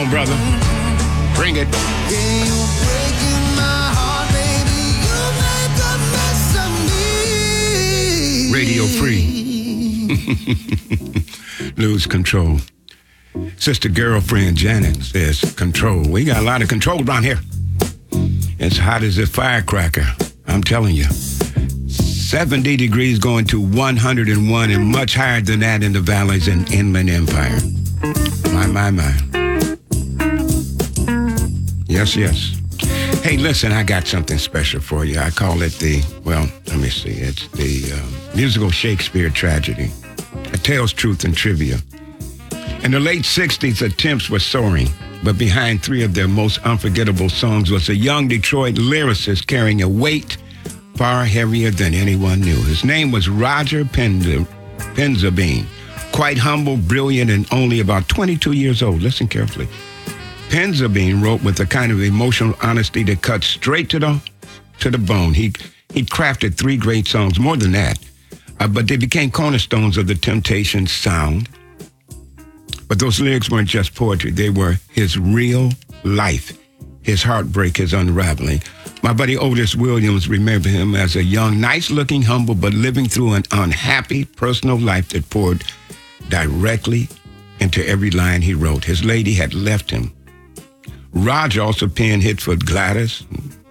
on, brother. Bring it. Radio free. Lose control. Sister girlfriend Janet says control. We got a lot of control around here. It's hot as a firecracker. I'm telling you. 70 degrees going to 101 and much higher than that in the valleys and Inland Empire. My. Yes. Hey, listen, I got something special for you. I call it let me see. It's the musical Shakespeare tragedy. It tells truth and trivia. In the late 60s, attempts were soaring, but behind three of their most unforgettable songs was a young Detroit lyricist carrying a weight far heavier than anyone knew. His name was Roger Penzabene. Quite humble, brilliant, and only about 22 years old. Listen carefully. Penzabene wrote with a kind of emotional honesty that cut straight to the bone. He crafted three great songs, more than that, but they became cornerstones of the Temptations' sound. But those lyrics weren't just poetry. They were his real life, his heartbreak, his unraveling. My buddy Otis Williams remembered him as a young, nice-looking, humble, but living through an unhappy personal life that poured directly into every line he wrote. His lady had left him. Roger also penned hits for Gladys,